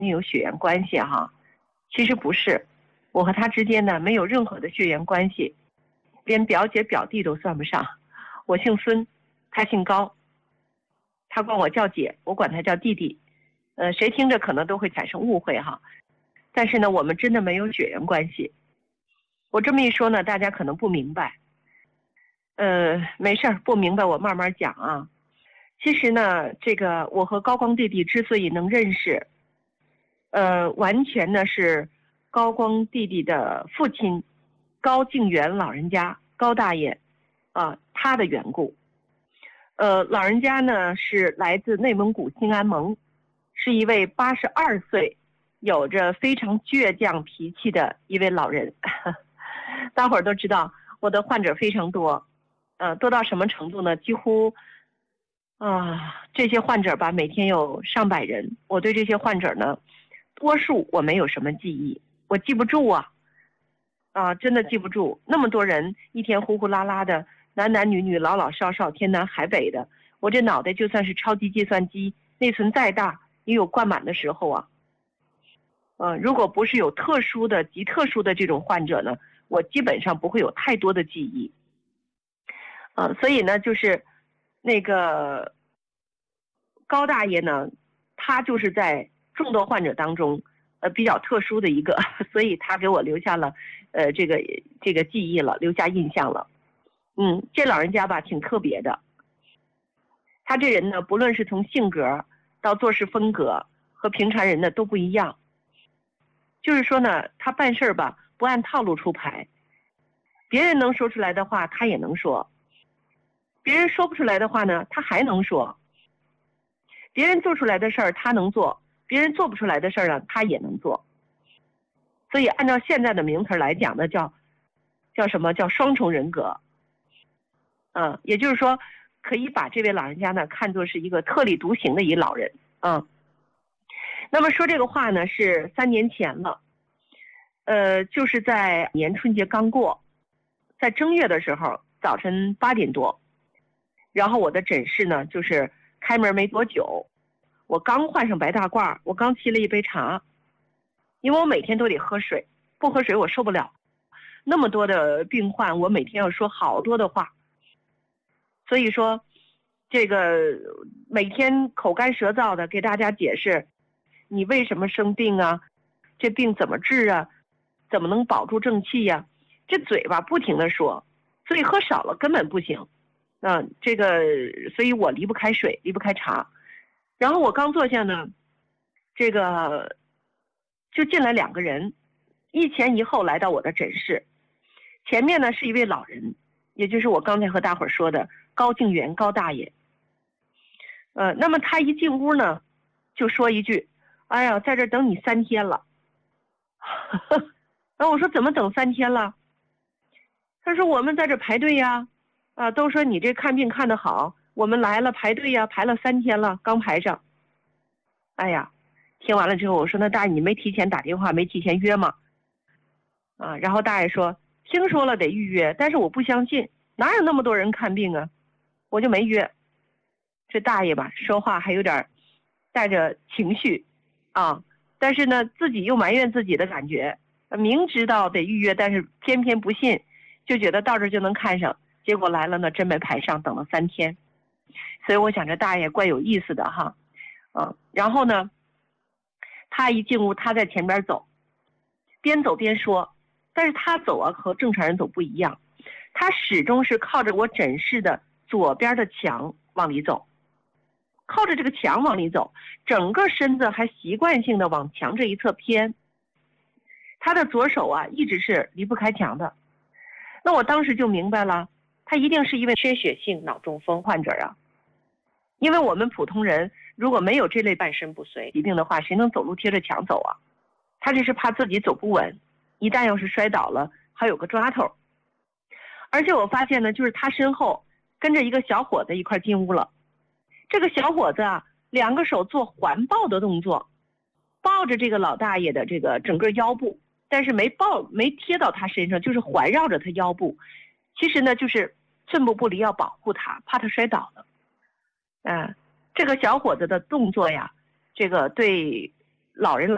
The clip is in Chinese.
有血缘关系哈。其实不是，我和他之间呢没有任何的血缘关系，连表姐表弟都算不上。我姓孙，他姓高，他管我叫姐，我管他叫弟弟。谁听着可能都会产生误会哈。但是呢，我们真的没有血缘关系。我这么一说呢，大家可能不明白。没事儿，不明白我慢慢讲啊。其实呢，这个我和高光弟弟之所以能认识，完全呢是高光弟弟的父亲高敬元老人家高大爷他的缘故。老人家呢是来自内蒙古兴安盟，是一位82岁有着非常倔强脾气的一位老人。大伙儿都知道我的患者非常多，多到什么程度呢？几乎这些患者吧，每天有上百人。我对这些患者呢，多数我没有什么记忆，我记不住真的记不住。那么多人一天呼呼啦啦的，男男女女老老少少，天南海北的，我这脑袋就算是超级计算机，内存再大也有灌满的时候啊。如果不是有特殊的极特殊的这种患者呢，我基本上不会有太多的记忆。所以呢，就是那个高大爷呢，他就是在众多患者当中比较特殊的一个，所以他给我留下了这个记忆了，留下印象了。这老人家吧挺特别的，他这人呢，不论是从性格到做事风格和平常人呢都不一样。就是说呢，他办事吧不按套路出牌，别人能说出来的话他也能说，别人说不出来的话呢他还能说，别人做出来的事儿他能做，别人做不出来的事儿呢他也能做。所以按照现在的名词来讲呢，叫什么？叫双重人格。也就是说可以把这位老人家呢看作是一个特立独行的一老人。那么说这个话呢是3年前了，就是在年春节刚过，在正月的时候早晨8点多，然后我的诊室呢就是开门没多久，我刚换上白大褂，我刚沏了一杯茶，因为我每天都得喝水，不喝水我受不了，那么多的病患我每天要说好多的话，所以说这个每天口干舌燥的给大家解释你为什么生病啊，这病怎么治啊，怎么能保住正气呀，这嘴巴不停的说，所以喝少了根本不行。所以我离不开水，离不开茶。然后我刚坐下呢，这个就进来2个人，一前一后来到我的诊室。前面呢是一位老人，也就是我刚才和大伙儿说的高敬元高大爷。那么他一进屋呢就说一句，哎呀，在这等你3天了。然后我说怎么等3天了？他说我们在这排队呀，都说你这看病看得好，我们来了排队呀，排了3天了，刚排上。哎呀，听完了之后我说那大爷你没提前打电话，没提前约吗？然后大爷说听说了得预约，但是我不相信，哪有那么多人看病啊，我就没约。这大爷吧说话还有点带着情绪但是呢自己又埋怨自己的感觉，明知道得预约，但是偏偏不信，就觉得到这就能看上，结果来了呢真没排上，等了3天。所以我想这大爷怪有意思的哈。然后呢他一进屋他在前边走，边走边说，但是他走和正常人走不一样，他始终是靠着我诊室的左边的墙往里走，靠着这个墙往里走，整个身子还习惯性的往墙这一侧偏，他的左手一直是离不开墙的。那我当时就明白了，他一定是一位缺血性脑中风患者啊。因为我们普通人如果没有这类半身不遂疾病的话，谁能走路贴着墙走啊？他这是怕自己走不稳，一旦要是摔倒了还有个抓头。而且我发现呢，就是他身后跟着一个小伙子一块进屋了。这个小伙子2个手做环抱的动作，抱着这个老大爷的这个整个腰部，但是没贴到他身上，就是环绕着他腰部。其实呢就是寸步不离，要保护他，怕他摔倒了。这个小伙子的动作呀，这个对老人来